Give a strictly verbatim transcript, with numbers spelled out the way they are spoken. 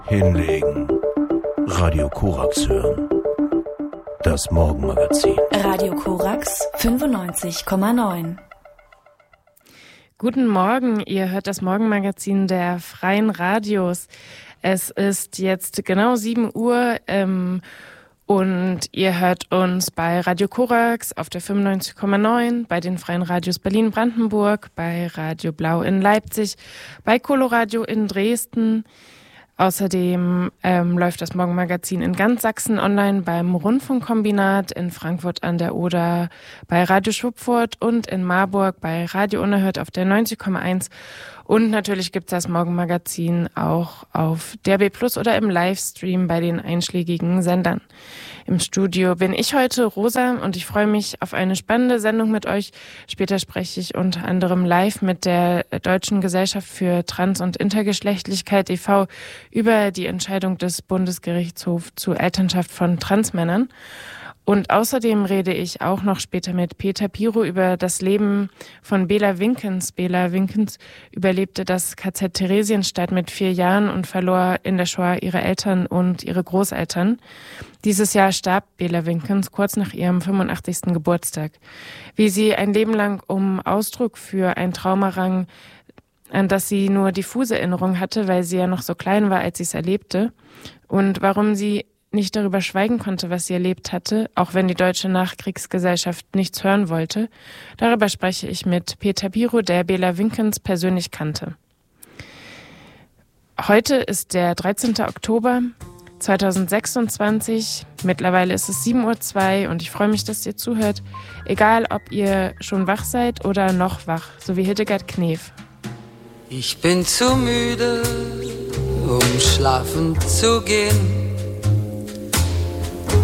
Hinlegen. Radio Korax hören. Das Morgenmagazin. Radio Korax fünfundneunzig Komma neun. Guten Morgen, ihr hört das Morgenmagazin der Freien Radios. Es ist jetzt genau sieben Uhr ähm, und ihr hört uns bei Radio Korax auf der fünfundneunzig Komma neun, bei den Freien Radios Berlin-Brandenburg, bei Radio Blau in Leipzig, bei Coloradio in Dresden. Außerdem ähm, läuft das Morgenmagazin in ganz Sachsen online beim Rundfunkkombinat in Frankfurt an der Oder, bei Radio Schwupfurt und in Marburg bei Radio Unerhört auf der neunzig Komma eins. Und natürlich gibt es das Morgenmagazin auch auf D A B Plus oder im Livestream bei den einschlägigen Sendern. Im Studio bin ich heute, Rosa, und ich freue mich auf eine spannende Sendung mit euch. Später spreche ich unter anderem live mit der Deutschen Gesellschaft für Trans- und Intergeschlechtlichkeit e V über die Entscheidung des Bundesgerichtshofs zur Elternschaft von Transmännern. Und außerdem rede ich auch noch später mit Peter Piro über das Leben von Bela Winkens. Bela Winkens überlebte das K Z Theresienstadt mit vier Jahren und verlor in der Shoah ihre Eltern und ihre Großeltern. Dieses Jahr starb Bela Winkens kurz nach ihrem fünfundachtzigsten Geburtstag. Wie sie ein Leben lang um Ausdruck für ein Trauma rang, an das sie nur diffuse Erinnerung hatte, weil sie ja noch so klein war, als sie es erlebte. Und warum sie nicht darüber schweigen konnte, was sie erlebt hatte, auch wenn die deutsche Nachkriegsgesellschaft nichts hören wollte. Darüber spreche ich mit Peter Piro, der Bela Winkens persönlich kannte. Heute ist der dreizehnten Oktober zweitausendsechsundzwanzig. Mittlerweile ist es sieben Uhr zwei und ich freue mich, dass ihr zuhört. Egal, ob ihr schon wach seid oder noch wach, so wie Hildegard Knef. Ich bin zu müde, um schlafen zu gehen.